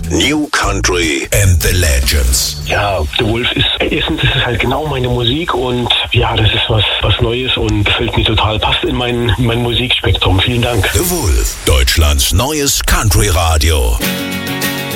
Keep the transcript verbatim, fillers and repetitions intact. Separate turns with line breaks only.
New Country and the Legends.
Ja, The Wolf ist, erstens ist es halt genau meine Musik und ja, das ist was, was Neues und gefällt mir total, passt in mein, in mein Musikspektrum. Vielen Dank.
The Wolf, Deutschlands neues Country Radio.